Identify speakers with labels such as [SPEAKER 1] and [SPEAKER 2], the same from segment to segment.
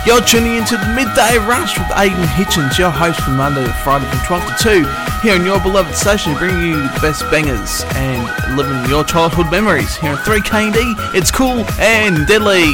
[SPEAKER 1] You're tuning into the Midday Rush with Aidan Hitchens, your host from Monday to Friday from 12 to 2, here on your beloved station, bringing you the best bangers and living your childhood memories. Here on 3KD, it's cool and deadly.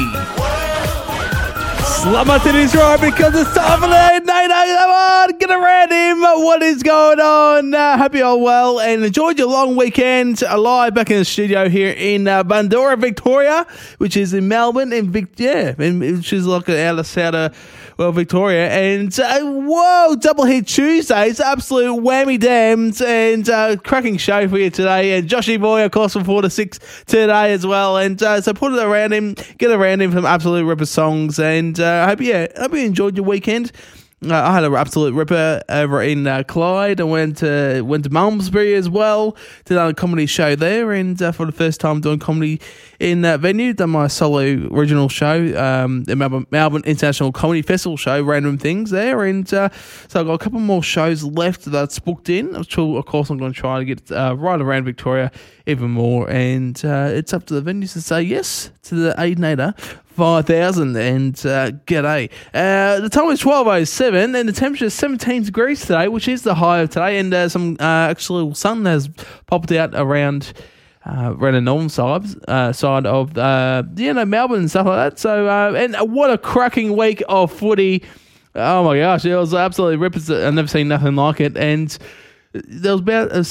[SPEAKER 2] Slumber is right because it's time for the night. Come on, get around him. What is going on? Hope you're all well and enjoyed your long weekend. Live back in the studio here in Bundoora, Victoria, which is in Melbourne, which is like out of south Victoria. And double hit Tuesdays, absolute whammy dams, and cracking show for you today. And Joshy Boy, of course, from 4 to 6 today as well. And so put it around him, get around him from absolute ripper songs. And I hope you enjoyed your weekend. I had an absolute ripper over in Clyde. I went to Malmesbury as well. Did a comedy show there, and for the first time doing comedy in that venue, done my solo original show, the Melbourne International Comedy Festival show, Random Things there, and so I've got a couple more shows left that's booked in. Of course, I'm going to try to get right around Victoria even more, and it's up to the venues to say yes to the Aidenator 5,000 and g'day. The time is 12:07 and the temperature is 17 degrees today, which is the high of today, and some actual sun has popped out around the northern side of Melbourne and stuff like that. So and what a cracking week of footy. Oh my gosh, it was absolutely rippers. I've never seen nothing like it, and there was about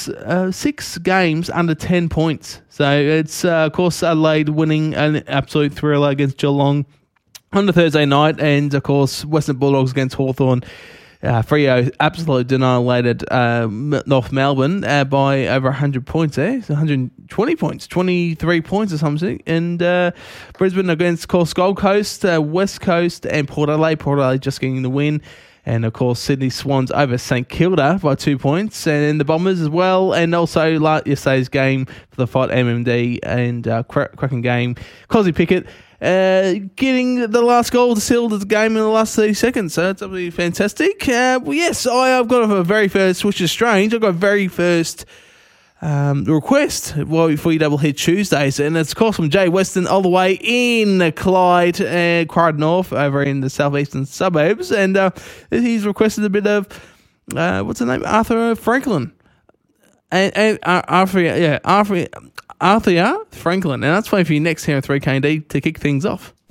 [SPEAKER 2] six games under 10 points. So it's, of course, Adelaide winning an absolute thriller against Geelong on the Thursday night. And, of course, Western Bulldogs against Hawthorn. Freo absolutely annihilated North Melbourne by over 100 points there. So 120 points, 23 points or something. And Brisbane against, of course, Gold Coast, West Coast and Port Adelaide. Port Adelaide just getting the win. And, of course, Sydney Swans over St Kilda by 2 points. And the Bombers as well. And also yesterday's game for the Fight MMD and cracking game. Cosy Pickett getting the last goal to seal the game in the last 30 seconds. So it's absolutely fantastic. Yes, I've got a very first, which is strange. I've got a very first request for your double hit Tuesdays, and it's of course from Jay Weston all the way in Clyde North over in the southeastern suburbs, and he's requested a bit of what's the name, Arthur Franklin and Arthur Franklin, and that's playing for you next here on 3KD to kick things off.